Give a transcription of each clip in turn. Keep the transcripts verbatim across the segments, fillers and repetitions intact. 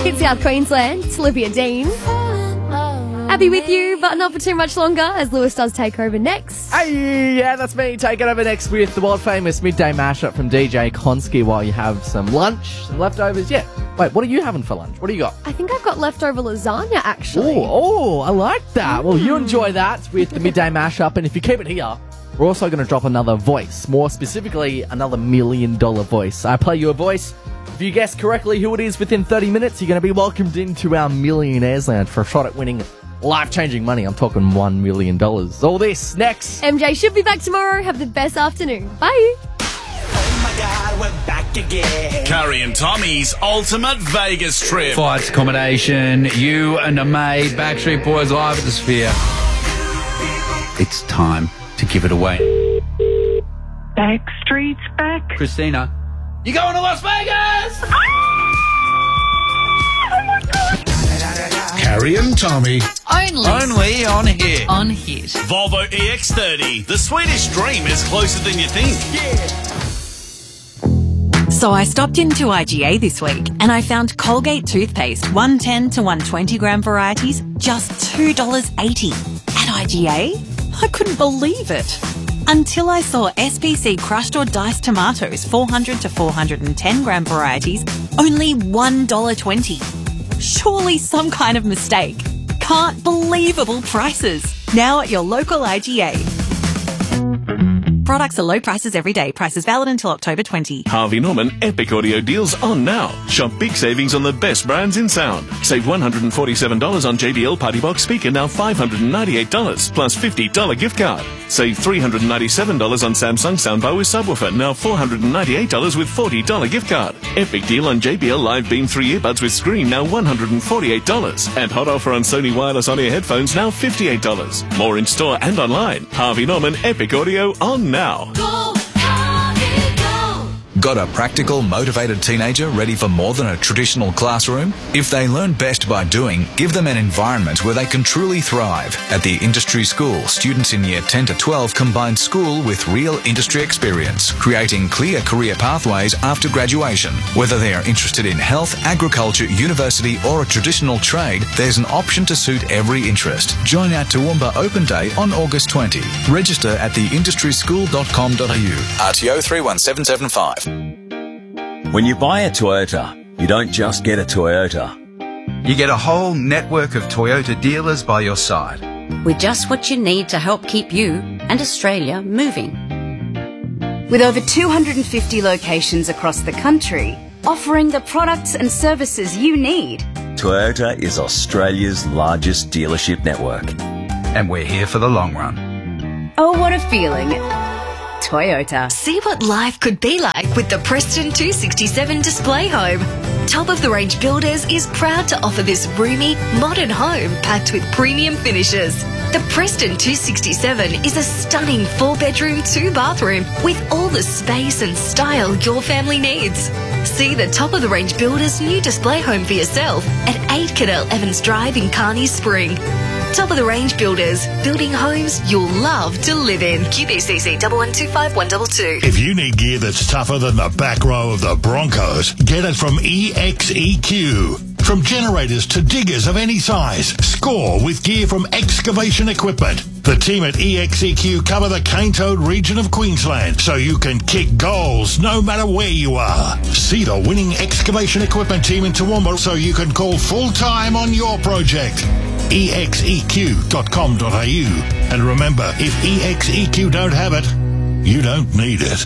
in South Queensland. It's Olivia Dean. Abby with you, but not for too much longer, as Lewis does take over next. Hey, yeah, that's me taking over next with the world famous midday mashup from D J Konski while you have some lunch, some leftovers. Yeah. Wait, what are you having for lunch? What do you got? I think I've got leftover lasagna, actually. Oh, oh, I like that. Mm. Well, you enjoy that with the midday mashup, and if you keep it here, we're also going to drop another voice, more specifically, another million dollar voice. I play you a voice. If you guess correctly who it is within thirty minutes, you're going to be welcomed into our Millionaires Lounge for a shot at winning life-changing money. I'm talking one million dollars. All this next. M J should be back tomorrow. Have the best afternoon. Bye. Oh my God, we're back again. Curry and Tommy's ultimate Vegas trip. Flights, accommodation, you and a maid, Backstreet Boys live at the Sphere. It's time to give it away. Backstreet's back. Christina, you going to Las Vegas? Carrie and Tommy. Only. Only on Hit. On Hit. Volvo E X thirty. The Swedish dream is closer than you think. So I stopped into I G A this week and I found Colgate toothpaste, one ten to one twenty gram varieties, just two dollars eighty. At I G A, I couldn't believe it. Until I saw S P C crushed or diced tomatoes, four hundred to four hundred ten gram varieties, only one dollar twenty. Surely some kind of mistake. Can't believable prices. Now at your local I G A. Products are low prices every day. Prices valid until October twentieth. Harvey Norman Epic Audio deals on now. Shop big savings on the best brands in sound. Save one hundred forty-seven dollars on J B L Party Box speaker, now five hundred ninety-eight dollars, plus fifty dollars gift card. Save three hundred ninety-seven dollars on Samsung soundbar with subwoofer, now four hundred ninety-eight dollars with forty dollars gift card. Epic deal on J B L Live Beam three earbuds with screen, now one hundred forty-eight dollars. And hot offer on Sony wireless on-ear headphones, now fifty-eight dollars. More in store and online. Harvey Norman Epic Audio on now. Go, Harvey, go. Got a practical, motivated teenager ready for more than a traditional classroom? If they learn best by doing, give them an environment where they can truly thrive. At the Industry School, students in Year ten to twelve combine school with real industry experience, creating clear career pathways after graduation. Whether they are interested in health, agriculture, university or a traditional trade, there's an option to suit every interest. Join our Toowoomba Open Day on August twentieth. Register at the industry school dot com dot a u. R T O three one seven seven five. When you buy a Toyota, you don't just get a Toyota. You get a whole network of Toyota dealers by your side. With just what you need to help keep you and Australia moving. With over two hundred fifty locations across the country, offering the products and services you need. Toyota is Australia's largest dealership network. And we're here for the long run. Oh, what a feeling. Toyota. See what life could be like with the Preston two sixty-seven display home. Top of the range Builders is proud to offer this roomy, modern home packed with premium finishes. The Preston two sixty-seven is a stunning four bedroom, two bathroom with all the space and style your family needs. See the top of the range Builders new display home for yourself at eight Cadell Evans Drive in Carney Spring. Top of the range Builders, building homes you'll love to live in. Q B C C one one two five one two two. If you need gear that's tougher than the back row of the Broncos, get it from E X E Q. From generators to diggers of any size, score with gear from Excavation Equipment. The team at E X E Q cover the Cane Toad region of Queensland, so you can kick goals no matter where you are. See the winning Excavation Equipment team in Toowoomba so you can call full-time on your project. E X E Q dot com dot a u. And remember, if E X E Q don't have it, you don't need it.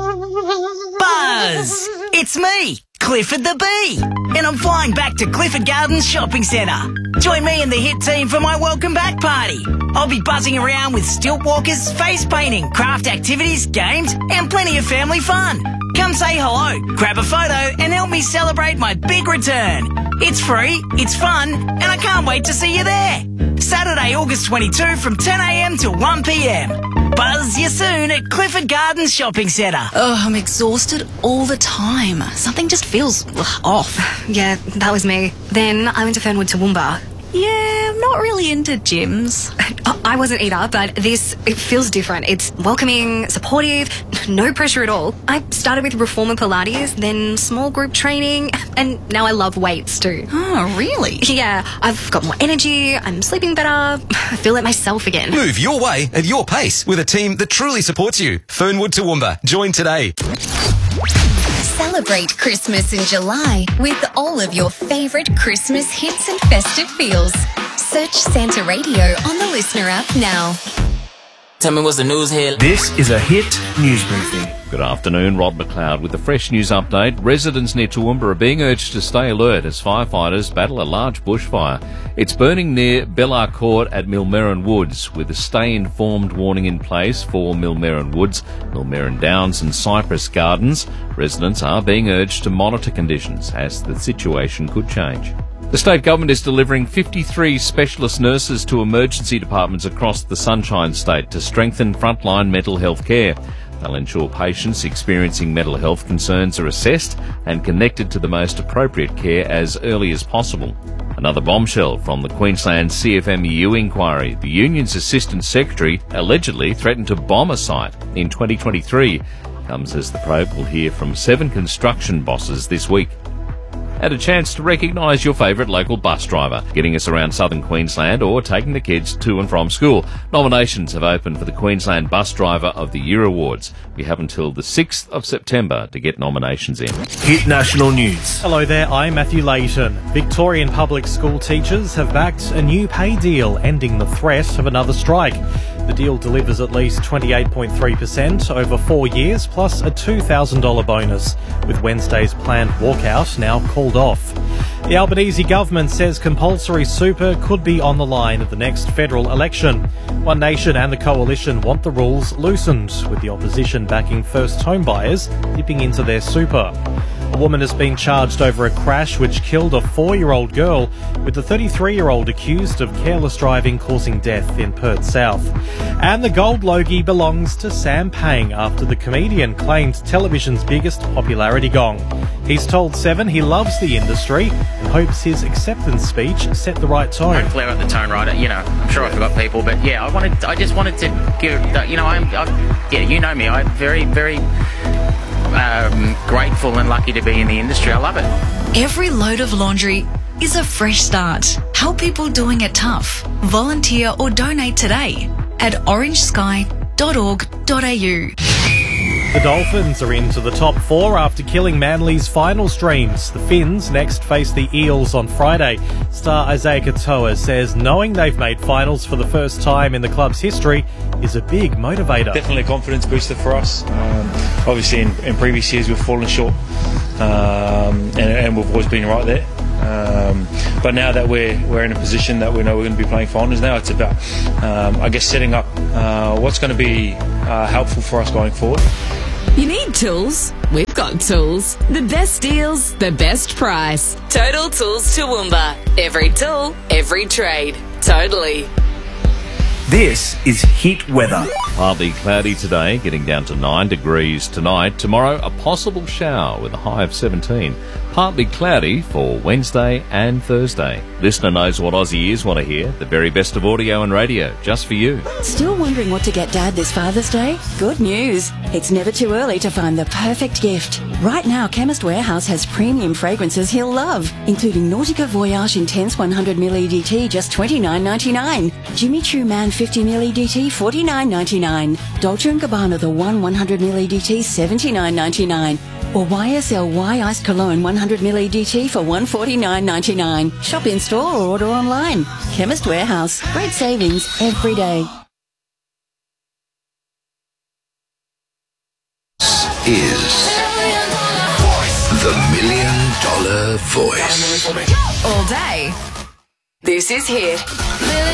Buzz! It's me, Clifford the Bee, and I'm flying back to Clifford Gardens Shopping Centre. Join me and the hit team for my welcome back party. I'll be buzzing around with stilt walkers, face painting, craft activities, games, and plenty of family fun. Come say hello, grab a photo, and help me celebrate my big return. It's free, it's fun, and I can't wait to see you there. Saturday, August twenty-second from ten a m to one p m. Buzz you soon at Clifford Gardens Shopping Centre. Oh, I'm exhausted all the time. Something just feels ugh, off. Yeah, that was me. Then I went to Fernwood Toowoomba. Yeah, I'm not really into gyms. Oh, I wasn't either, but this, it feels different. It's welcoming, supportive, no pressure at all. I started with reformer Pilates, then small group training, and now I love weights too. Oh, really? Yeah, I've got more energy, I'm sleeping better, I feel like myself again. Move your way at your pace with a team that truly supports you. Fernwood Toowoomba. Join today. Celebrate Christmas in July with all of your favourite Christmas hits and festive feels. Search Santa Radio on the Listener app now. Tell me what's the news here. This is a Hit News Briefing. Good afternoon, Rod McLeod with the fresh news update. Residents near Toowoomba are being urged to stay alert as firefighters battle a large bushfire. It's burning near Bellar Court at Millmerran Woods, with a stay informed warning in place for Millmerran Woods, Millmerran Downs and Cypress Gardens. Residents are being urged to monitor conditions as the situation could change. The state government is delivering fifty-three specialist nurses to emergency departments across the Sunshine State to strengthen frontline mental health care. They'll ensure patients experiencing mental health concerns are assessed and connected to the most appropriate care as early as possible. Another bombshell from the Queensland C F M E U inquiry. The union's assistant secretary allegedly threatened to bomb a site in twenty twenty-three. Comes as the probe will hear from seven construction bosses this week. Had a chance to recognise your favourite local bus driver, getting us around southern Queensland or taking the kids to and from school. Nominations have opened for the Queensland Bus Driver of the Year Awards. We have until the sixth of September to get nominations in. Hit National News. Hello there, I'm Matthew Layton. Victorian public school teachers have backed a new pay deal, ending the threat of another strike. The deal delivers at least twenty-eight point three percent over four years, plus a two thousand dollars bonus, with Wednesday's planned walkout now called off. The Albanese government says compulsory super could be on the line at the next federal election. One Nation and the Coalition want the rules loosened, with the opposition backing first home buyers dipping into their super. A woman has been charged over a crash which killed a four-year-old girl, with the thirty-three-year-old accused of careless driving causing death in Perth South. And the Gold Logie belongs to Sam Pang after the comedian claimed television's biggest popularity gong. He's told Seven he loves the industry and hopes his acceptance speech set the right tone. Hopefully I got the tone right. You know, I'm sure I forgot people, but yeah, I wanted, I just wanted to give, you know, I'm, I'm yeah, you know me, I'm very, very um, grateful and lucky to be in the industry. I love it. Every load of laundry is a fresh start. Help people doing it tough. Volunteer or donate today at orange sky dot org dot a u. The Dolphins are into the top four after killing Manly's finals dreams. The Finns next face the Eels on Friday. Star Isaiah Katoa says knowing they've made finals for the first time in the club's history is a big motivator. Definitely a confidence booster for us. Um, obviously in, in previous years we've fallen short um, and, and we've always been right there. Um, but now that we're we're in a position that we know we're going to be playing finals, now it's about um, I guess setting up uh, what's going to be uh, helpful for us going forward. You need tools? We've got tools. The best deals, the best price. Total Tools Toowoomba. Every tool, every trade. Totally. This is Hit Weather. Partly cloudy today, getting down to nine degrees tonight. Tomorrow, a possible shower with a high of seventeen. Partly cloudy for Wednesday and Thursday. Listener knows what Aussie ears want to hear. The very best of audio and radio, just for you. Still wondering what to get Dad this Father's Day? Good news. It's never too early to find the perfect gift. Right now, Chemist Warehouse has premium fragrances he'll love, including Nautica Voyage Intense one hundred milliliter E D T, just twenty-nine ninety-nine. Jimmy Choo Man fifty milliliter E D T, forty-nine ninety-nine. Dolce and Gabbana The One one hundred milliliter E D T, seventy-nine ninety-nine. Or Y S L Y Iced Cologne one hundred milliliter E D T for one forty-nine ninety-nine. Shop in store or order online. Chemist Warehouse. Great savings every day. Is the Million Dollar Voice. All day. This is Hit.